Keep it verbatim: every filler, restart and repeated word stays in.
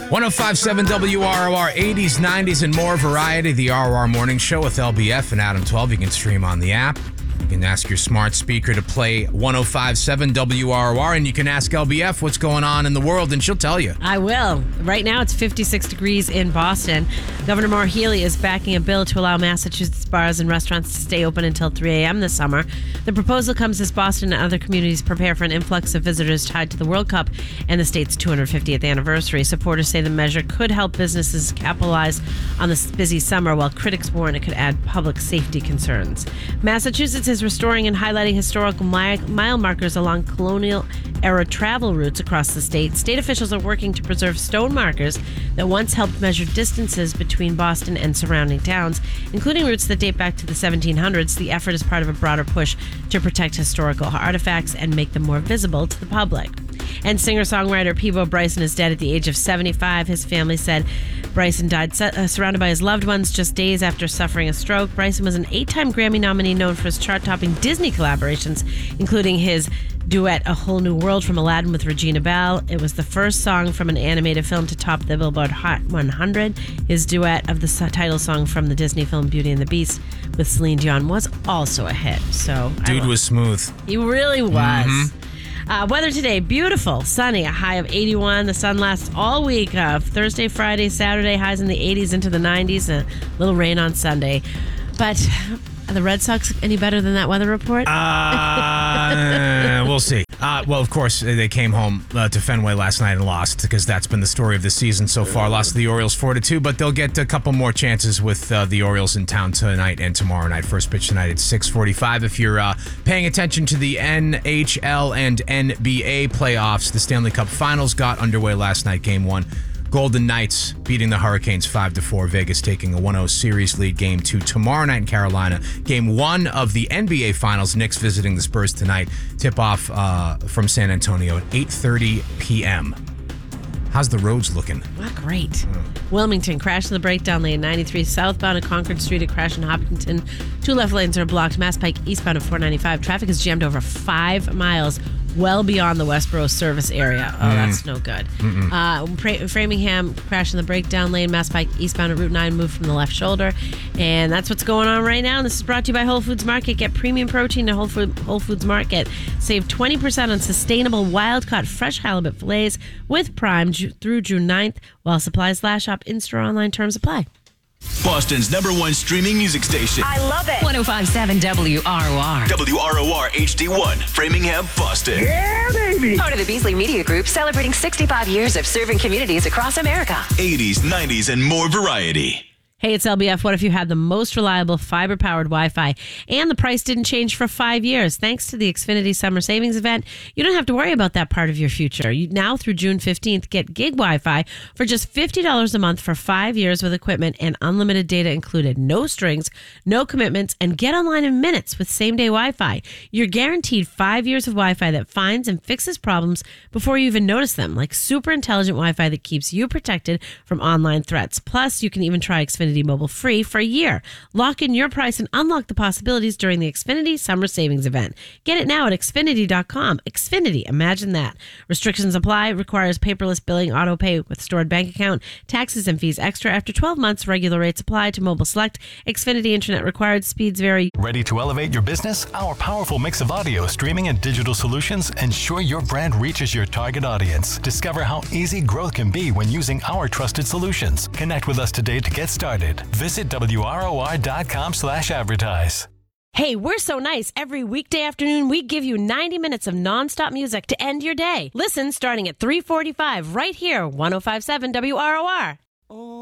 one oh five point seven W R O R, eighties, nineties, and more variety. The R O R Morning Show with L B F and Adam twelve. You can stream on the app. You can ask your smart speaker to play one oh five point seven W R O R, and you can ask L B F what's going on in the world, and she'll tell you. I will. Right now, it's fifty-six degrees in Boston. Governor Maura Healey is backing a bill to allow Massachusetts bars and restaurants to stay open until three a.m. this summer. The proposal comes as Boston and other communities prepare for an influx of visitors tied to the World Cup and the state's two hundred fiftieth anniversary. Supporters say the measure could help businesses capitalize on this busy summer, while critics warn it could add public safety concerns. Massachusetts is restoring and highlighting historical mile markers along colonial-era travel routes across the state. State officials are working to preserve stone markers that once helped measure distances between Boston and surrounding towns, including routes that date back to the seventeen hundreds. The effort is part of a broader push to protect historical artifacts and make them more visible to the public. And singer-songwriter Peabo Bryson is dead at the age of seventy-five. His family said Bryson died uh, surrounded by his loved ones just days after suffering a stroke. Bryson was an eight-time Grammy nominee known for his chart-topping Disney collaborations, including his duet A Whole New World from Aladdin with Regina Belle. It was the first song from an animated film to top the Billboard Hot one hundred. His duet of the title song from the Disney film Beauty and the Beast with Celine Dion was also a hit. So Dude was smooth. He really was. Mm-hmm. Uh, weather today, beautiful, sunny, a high of eighty-one. The sun lasts all week. Uh, Thursday, Friday, Saturday, highs in the eighties into the nineties. A little rain on Sunday. But are the Red Sox any better than that weather report? Uh, we'll see. Uh, well, of course, they came home uh, to Fenway last night and lost, because that's been the story of the season so far. Lost to the Orioles four to two, but they'll get a couple more chances with uh, the Orioles in town tonight and tomorrow night. First pitch tonight at six forty-five. If you're uh, paying attention to the N H L and N B A playoffs, the Stanley Cup Finals got underway last night, game one. Golden Knights beating the Hurricanes five to four. Vegas taking a one oh series lead. Game two tomorrow night in Carolina. Game one of the N B A Finals. Knicks visiting the Spurs tonight. Tip-off uh, from San Antonio at eight thirty p.m. How's the roads looking? Not great. Mm. Wilmington, crash in the breakdown lane. ninety-three southbound at Concord Street. A crash in Hopkinton. Two left lanes are blocked. Mass Pike eastbound at four ninety-five. Traffic is jammed over five miles. Well beyond the Westboro service area. Oh, mm. that's no good. Uh, Fra- Framingham, crash in the breakdown lane. Mass Pike eastbound at Route nine, moved from the left shoulder. And that's what's going on right now. And this is brought to you by Whole Foods Market. Get premium protein at Whole, Food, Whole Foods Market. Save twenty percent on sustainable wild-caught fresh halibut fillets with Prime ju- through June ninth, while supplies last. Shop in-store online. Terms apply. Boston's number one streaming music station. I love it. one oh five point seven W R O R. W R O R H D one, Framingham, Boston. Yeah, baby. Part of the Beasley Media Group, celebrating sixty-five years of serving communities across America. eighties, nineties, and more variety. Hey, it's L B F. What if you had the most reliable fiber-powered Wi-Fi and the price didn't change for five years? Thanks to the Xfinity Summer Savings Event, you don't have to worry about that part of your future. You, now through June fifteenth, get gig Wi-Fi for just fifty dollars a month for five years with equipment and unlimited data included. No strings, no commitments, and get online in minutes with same-day Wi-Fi. You're guaranteed five years of Wi-Fi that finds and fixes problems before you even notice them, like super intelligent Wi-Fi that keeps you protected from online threats. Plus, you can even try Xfinity Mobile free for a year. Lock in your price and unlock the possibilities during the Xfinity Summer Savings Event. Get it now at Xfinity dot com. Xfinity, imagine that. Restrictions apply. Requires paperless billing, auto pay with stored bank account. Taxes and fees extra after twelve months. Regular rates apply to mobile select. Xfinity internet required. Speeds vary. Ready to elevate your business? Our powerful mix of audio, streaming, and digital solutions ensure your brand reaches your target audience. Discover how easy growth can be when using our trusted solutions. Connect with us today to get started. Visit W R O R dot com slash advertise. Hey, we're so nice. Every weekday afternoon, we give you ninety minutes of nonstop music to end your day. Listen starting at three forty-five right here, one oh five point seven W R O R.